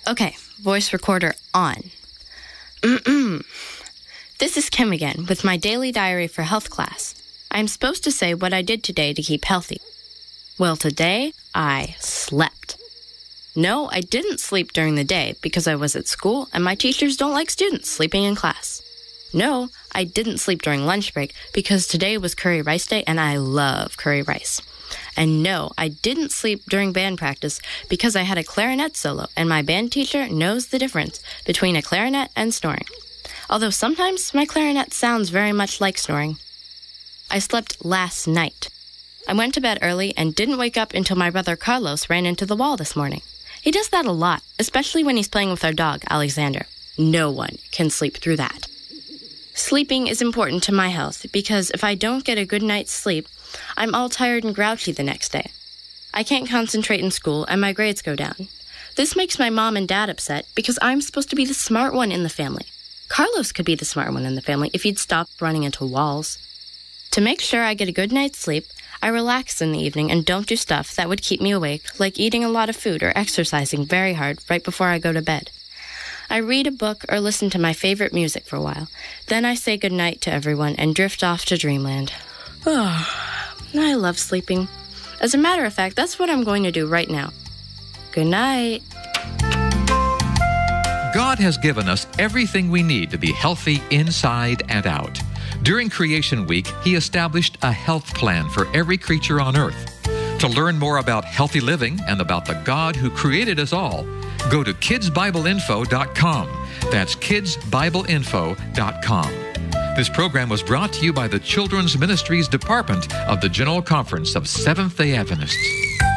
Okay, voice recorder on. This is Kim again with my daily diary for health class. I'm supposed to say what I did today to keep healthy. Well, today I slept. No, I didn't sleep during the day because I was at school and my teachers don't like students sleeping in class. No, I didn't sleep during lunch break because today was curry rice day and I love curry rice. And no, I didn't sleep during band practice because I had a clarinet solo and my band teacher knows the difference between a clarinet and snoring. Although sometimes my clarinet sounds very much like snoring. I slept last night. I went to bed early and didn't wake up until my brother Carlos ran into the wall this morning. He does that a lot, especially when he's playing with our dog, Alexander. No one can sleep through that. Sleeping is important to my health because if I don't get a good night's sleep, I'm all tired and grouchy the next day. I can't concentrate in school and my grades go down. This makes my mom and dad upset because I'm supposed to be the smart one in the family. Carlos could be the smart one in the family if he'd stop running into walls. To make sure I get a good night's sleep, I relax in the evening and don't do stuff that would keep me awake, like eating a lot of food or exercising very hard right before I go to bed. I read a book or listen to my favorite music for a while. Then I say goodnight to everyone and drift off to dreamland. Oh, I love sleeping. As a matter of fact, that's what I'm going to do right now. Good night. God has given us everything we need to be healthy inside and out. During Creation Week, He established a health plan for every creature on earth. To learn more about healthy living and about the God who created us all, go to kidsbibleinfo.com. That's kidsbibleinfo.com. This program was brought to you by the Children's Ministries Department of the General Conference of Seventh-day Adventists.